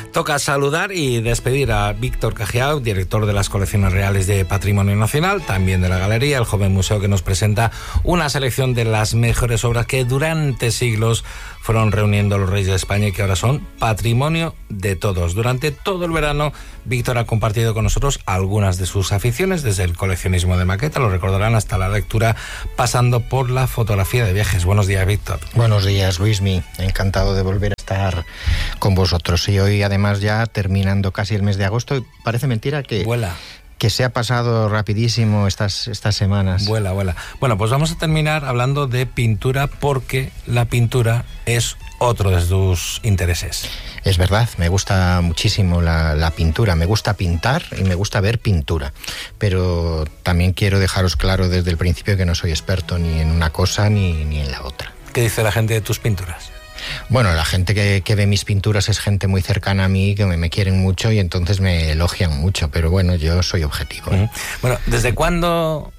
Toca saludar y despedir a Víctor Cajiao, director de las Colecciones Reales de Patrimonio Nacional, también de la Galería, el joven museo que nos presenta una selección de las mejores obras que durante siglos fueron reuniendo los reyes de España y que ahora son patrimonio de todos. Durante todo el verano, Víctor ha compartido con nosotros algunas de sus aficiones, desde el coleccionismo de maqueta, lo recordarán, hasta la lectura, pasando por la fotografía de viajes. Buenos días, Víctor. Buenos días, Luismi. Encantado de volver a estar con vosotros. Y hoy, además, ya terminando casi el mes de agosto, y parece mentira que... Vuela. Que se ha pasado rapidísimo estas semanas. Vuela. Bueno, pues vamos a terminar hablando de pintura, porque la pintura es otro de tus intereses. Es verdad, me gusta muchísimo la pintura, me gusta pintar y me gusta ver pintura, pero también quiero dejaros claro desde el principio que no soy experto ni en una cosa ni en la otra. ¿Qué dice la gente de tus pinturas? Bueno, la gente que ve mis pinturas es gente muy cercana a mí, que me quieren mucho y entonces me elogian mucho, pero bueno, yo soy objetivo. Bueno, ¿desde cuándo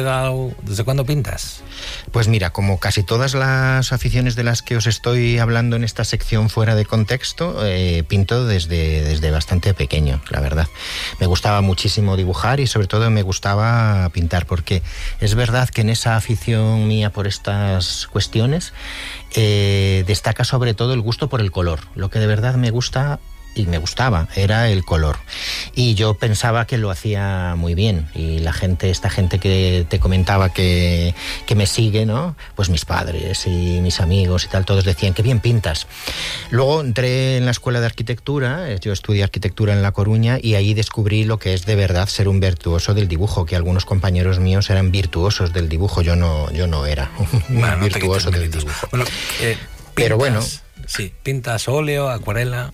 pintas? Pues mira, como casi todas las aficiones de las que os estoy hablando en esta sección fuera de contexto, pinto desde bastante pequeño, la verdad. Me gustaba muchísimo dibujar y sobre todo me gustaba pintar, porque es verdad que en esa afición mía por estas cuestiones destaca sobre todo el gusto por el color. Lo que de verdad me gusta y me gustaba era el color, y yo pensaba que lo hacía muy bien, y esta gente que te comentaba que me sigue, ¿no? Pues mis padres y mis amigos y tal, todos decían que bien pintas. Luego entré en la escuela de arquitectura, yo estudié arquitectura en La Coruña, y ahí descubrí lo que es de verdad ser un virtuoso del dibujo, que algunos compañeros míos eran virtuosos del dibujo, yo no era un virtuoso del dibujo. Bueno, pero bueno, sí, pintas óleo, acuarela.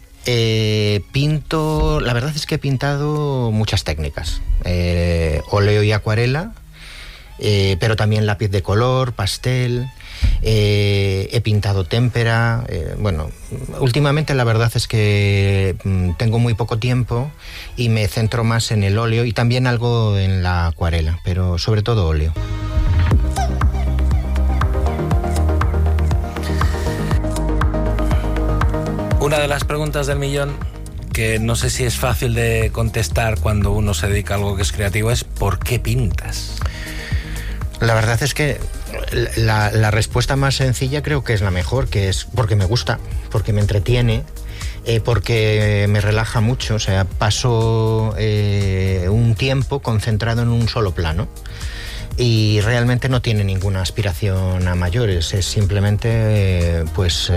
Pinto, la verdad es que he pintado muchas técnicas, óleo y acuarela, pero también lápiz de color, pastel, he pintado témpera. Bueno, últimamente la verdad es que tengo muy poco tiempo y me centro más en el óleo y también algo en la acuarela, pero sobre todo óleo. Una de las preguntas del millón, que no sé si es fácil de contestar cuando uno se dedica a algo que es creativo, es ¿por qué pintas? La verdad es que la respuesta más sencilla creo que es la mejor, que es porque me gusta, porque me entretiene, porque me relaja mucho. O sea, paso un tiempo concentrado en un solo plano. Y realmente no tiene ninguna aspiración a mayores, es simplemente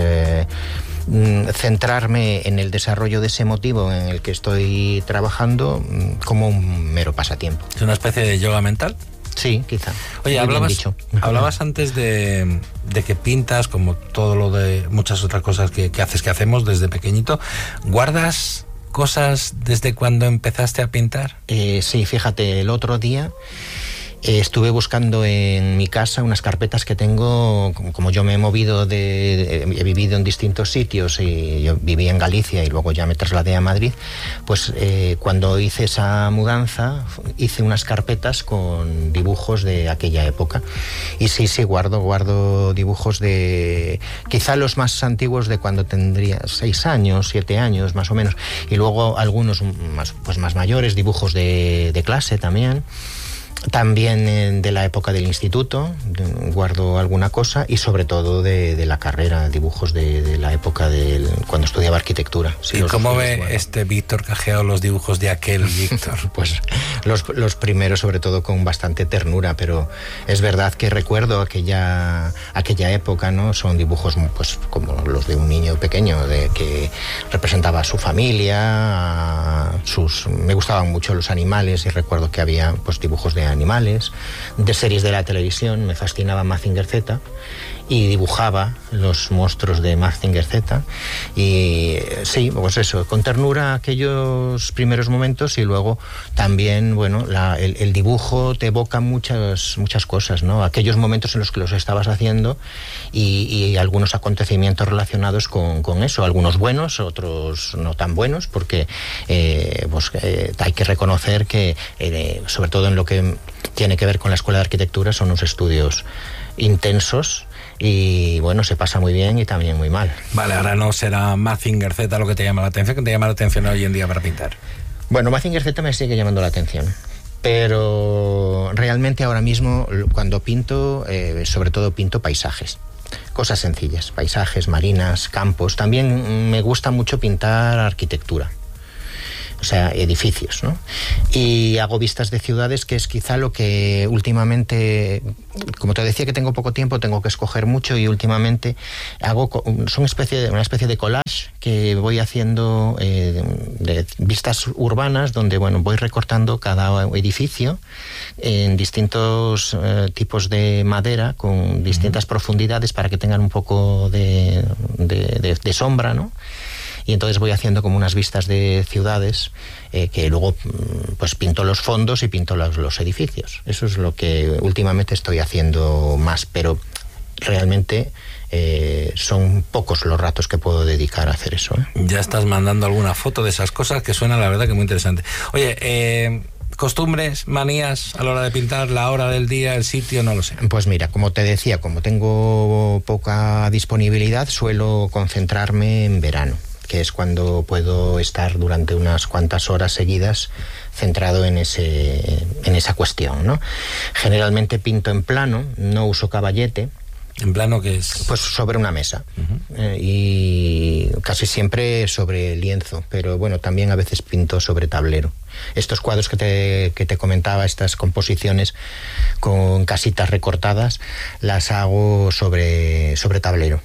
centrarme en el desarrollo de ese motivo en el que estoy trabajando como un mero pasatiempo. ¿Es una especie de yoga mental? Sí, quizá. Oye, hablabas antes de que pintas, como todo lo de muchas otras cosas que hacemos desde pequeñito. ¿Guardas cosas desde cuando empezaste a pintar? Sí, fíjate, el otro día estuve buscando en mi casa unas carpetas que tengo, como yo me he he vivido en distintos sitios, y yo viví en Galicia y luego ya me trasladé a Madrid, pues cuando hice esa mudanza hice unas carpetas con dibujos de aquella época, y sí, guardo dibujos de quizá los más antiguos de cuando tendría 6 años, 7 años más o menos, y luego algunos más mayores, dibujos de clase también de la época del instituto, guardo alguna cosa, y sobre todo de la carrera, dibujos de la época cuando estudiaba arquitectura. Sí, ¿y cómo ve este Víctor Cajiao los dibujos de aquel Víctor? Pues los primeros sobre todo con bastante ternura, pero es verdad que recuerdo aquella época, ¿no? Son dibujos pues como los de un niño pequeño, que representaba a su familia, me gustaban mucho los animales, y recuerdo que había pues dibujos de animales, de series de la televisión. Me fascinaba Mazinger Z y dibujaba los monstruos de Mazinger Z, y sí, pues eso, con ternura aquellos primeros momentos, y luego también, bueno, el dibujo te evoca muchas cosas, ¿no? Aquellos momentos en los que los estabas haciendo y algunos acontecimientos relacionados con eso, algunos buenos, otros no tan buenos, porque hay que reconocer que sobre todo en lo que tiene que ver con la Escuela de Arquitectura son unos estudios intensos, y bueno, se pasa muy bien y también muy mal. Vale, ahora no será Mazinger Z lo que te llama la atención, que te llama la atención hoy en día para pintar. Bueno, Mazinger Z me sigue llamando la atención, pero realmente ahora mismo cuando pinto, sobre todo pinto paisajes. Cosas sencillas, paisajes, marinas, campos. También me gusta mucho pintar arquitectura, o sea, edificios, ¿no? Y hago vistas de ciudades, que es quizá lo que últimamente, como te decía que tengo poco tiempo, tengo que escoger mucho, y últimamente son una especie de collage que voy haciendo de vistas urbanas, donde bueno, voy recortando cada edificio en distintos tipos de madera, con distintas profundidades, para que tengan un poco de sombra, ¿no? Y entonces voy haciendo como unas vistas de ciudades, que luego pues pinto los fondos y pinto los edificios. Eso es lo que últimamente estoy haciendo más, pero realmente son pocos los ratos que puedo dedicar a hacer eso. Ya estás mandando alguna foto de esas cosas, que suena la verdad que muy interesante. Oye, costumbres, manías a la hora de pintar, la hora del día, el sitio, no lo sé. Pues mira, como te decía, como tengo poca disponibilidad, suelo concentrarme en verano, que es cuando puedo estar durante unas cuantas horas seguidas centrado en esa cuestión, ¿no? Generalmente pinto en plano, no uso caballete. ¿En plano qué es? Pues sobre una mesa. Y casi siempre sobre lienzo, pero bueno, también a veces pinto sobre tablero. Estos cuadros que te comentaba, estas composiciones con casitas recortadas, las hago sobre tablero.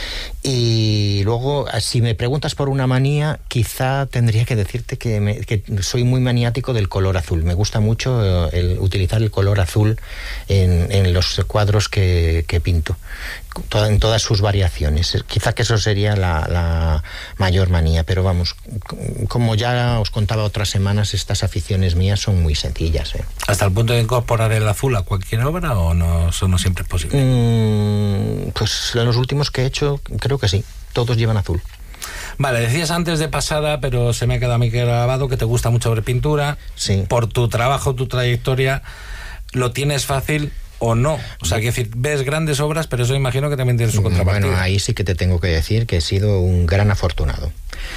Y luego, si me preguntas por una manía, quizá tendría que decirte que soy muy maniático del color azul. Me gusta mucho utilizar el color azul en los cuadros que pinto, en todas sus variaciones. Quizá que eso sería la mayor manía, pero vamos, como ya os contaba otras semanas, estas aficiones mías son muy sencillas. ¿Hasta el punto de incorporar el azul a cualquier obra, o no, eso no siempre es posible? Pues en los últimos que he hecho, creo que sí, todos llevan azul. Vale, decías antes de pasada, pero se me ha quedado a mí grabado, que te gusta mucho ver pintura. Sí. Por tu trabajo, tu trayectoria, ¿lo tienes fácil o no? O sea, quiero decir, ves grandes obras, pero eso imagino que también tiene su contrapartida. Bueno, ahí sí que te tengo que decir que he sido un gran afortunado,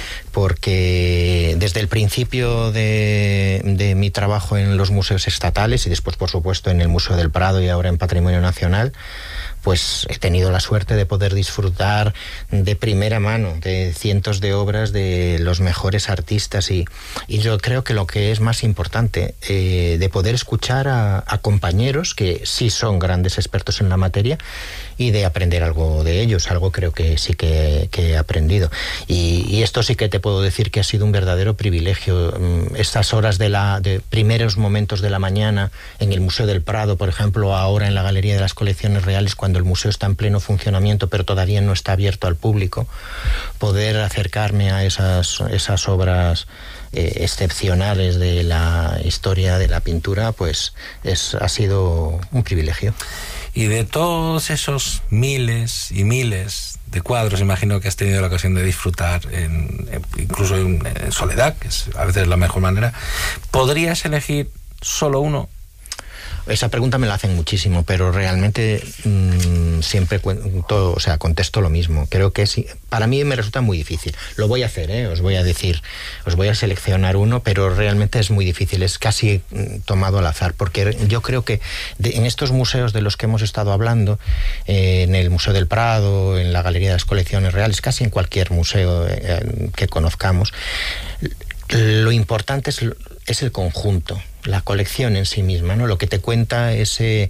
porque desde el principio de mi trabajo en los museos estatales, y después, por supuesto, en el Museo del Prado y ahora en Patrimonio Nacional, pues he tenido la suerte de poder disfrutar de primera mano de cientos de obras de los mejores artistas, y yo creo que lo que es más importante, de poder escuchar a compañeros que sí son grandes expertos en la materia, y de aprender algo de ellos. Algo creo que sí que he aprendido, y esto sí que te puedo decir que ha sido un verdadero privilegio. Estas horas de primeros momentos de la mañana en el Museo del Prado, por ejemplo, ahora en la Galería de las Colecciones Reales, cuando el museo está en pleno funcionamiento pero todavía no está abierto al público, poder acercarme a esas obras excepcionales de la historia de la pintura, pues ha sido un privilegio. Y de todos esos miles y miles de cuadros, imagino que has tenido la ocasión de disfrutar incluso en soledad, que es a veces la mejor manera, ¿podrías elegir solo uno? Esa pregunta me la hacen muchísimo, pero realmente siempre contesto lo mismo. Creo que sí, para mí me resulta muy difícil. Lo voy a hacer, os voy a seleccionar uno, pero realmente es muy difícil, es casi tomado al azar, porque yo creo que en estos museos de los que hemos estado hablando, en el Museo del Prado, en la Galería de las Colecciones Reales, casi en cualquier museo que conozcamos, lo importante es el conjunto, la colección en sí misma, ¿no? Lo que te cuenta ese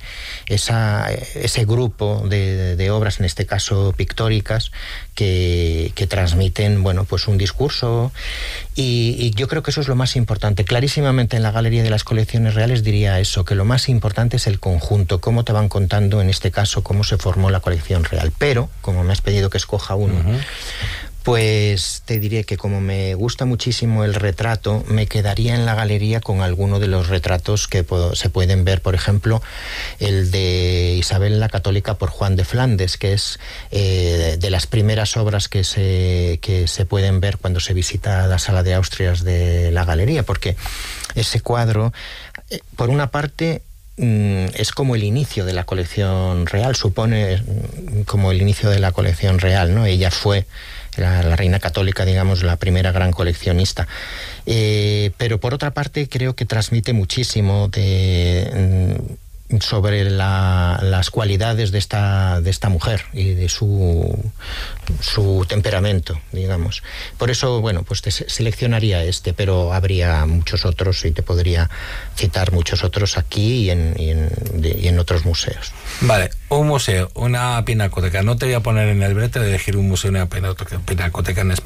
grupo de obras, en este caso pictóricas, que transmiten, bueno, pues un discurso, y yo creo que eso es lo más importante. Clarísimamente en la Galería de las Colecciones Reales diría eso, que lo más importante es el conjunto, cómo te van contando, en este caso, cómo se formó la colección real. Pero, como me has pedido que escoja uno, pues te diré que como me gusta muchísimo el retrato, me quedaría en la galería con alguno de los retratos que se pueden ver, por ejemplo, el de Isabel la Católica por Juan de Flandes, que es de las primeras obras que se pueden ver cuando se visita la Sala de Austrias de la galería, porque ese cuadro, por una parte, es como el inicio de la colección real, supone como el inicio de la colección real, ¿no? Ella fue la reina católica, digamos, la primera gran coleccionista. Pero por otra parte creo que transmite muchísimo sobre las cualidades de esta mujer y de su temperamento, digamos. Por eso, bueno, pues te seleccionaría pero habría muchos otros y te podría citar muchos otros aquí y en otros museos. Vale, un museo, una pinacoteca. No te voy a poner en el brete de elegir un museo y una pinacoteca en España.